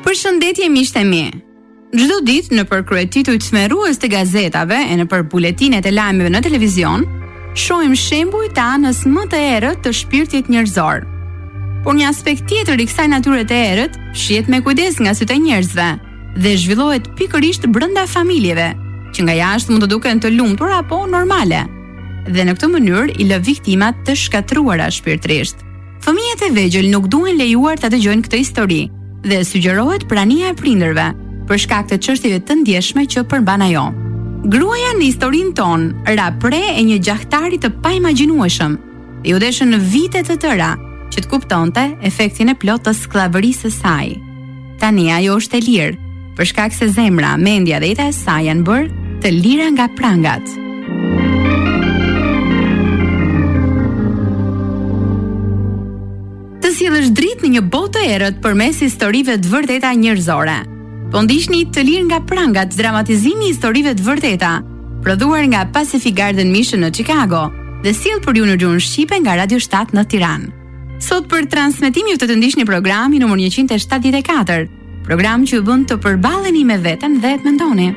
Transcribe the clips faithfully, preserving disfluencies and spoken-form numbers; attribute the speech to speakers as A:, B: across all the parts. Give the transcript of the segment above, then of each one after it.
A: Përshëndetje miqtë e mi. Çdo ditë në për kryetitujt smerrues të gazetave e në për buletinet e lajmeve në televizion, shohim shembuj të anës më të errët të shpirtit njerëzor. Por një aspekt tjetër i kësaj natyre të errët shihet me kujdes nga sytë e njerëzve dhe zhvillohet pikërisht brenda familjeve, që nga jashtë mund të duken të lumtur apo normale. Dhe në këtë mënyrë i lë viktimat të shkatruara shpirtërisht. Fëmijët e vegjël nuk duhen lejuar ta dëgjojnë këtë histori dhe sugjerohet prania e prindërve për shkak të çështjeve të ndjeshme që përmban ajo. Gruaja në historinë tonë ra pre e një gjahtari të paimagjinueshëm dhe u deshën në vite të tëra që të kuptonte efektin e plot të skllavërisë së saj. Tani ajo është e lirë, për shkak se zemra, mendja dhe jeta e saj janë bërë të lira nga prangat. Të sjellësh dritë në një botë të errët përmes historive të vërteta njerëzore. Po ndiqni Të lirë nga prangat, dramatizimi i historive të vërteta, prodhuar nga Pacific Garden Mission në Chicago dhe sjell për ju në gjuhën shqipe nga Radio shtat në Tiranë. Sot për transmetim ju të të ndiqni programin numër njëqind e shtatëdhjetë e katër, program që ju bën të përballeni me veten dhe të mendoni.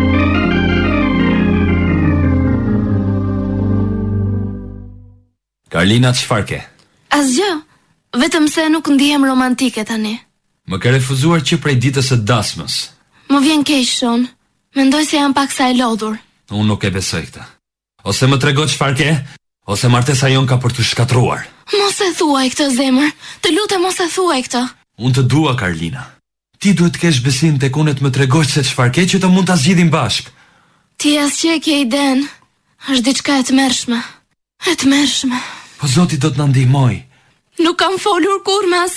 B: Karlina, çfarë ke?
C: Asgjë, vetëm se nuk ndihem romantike tani.
B: Më ke refuzuar që prej ditës së dasmës.
C: Më vjen keq Shon. Mendoj se jam pak sa e lodhur.
B: Unë nuk e besoj këtë. Ose më trego çfarë ke, ose martesa jon ka për të shkatruar.
C: Mos e thuaj këtë zemër. Të lutem mos e thuaj këtë.
B: Unë të dua, Karlina. Ti duhet të kesh besim tek unë të më tregosh se çfarë ke që të mund ta zgjidhim bashk.
C: Ti as që ke iden. Është diçka e tmerrshme. E tmerrshme.
B: Po Zoti do të na ndihmoj.
C: Nuk kam folur kur me as